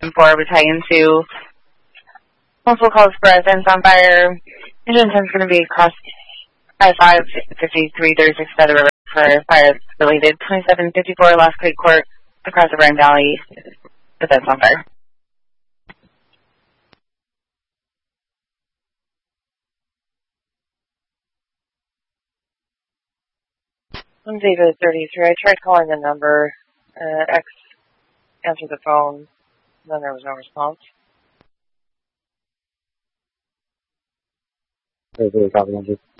4 Battalion 2. Multiple calls for residents on fire. Engine 10 is going to be across I-553 36 by the river for fire related. 2754 Lost Creek Court across the Bryan Valley. Residents on fire. I'm David 33. I tried calling the number. X answered the phone. Then there was no response. Copy,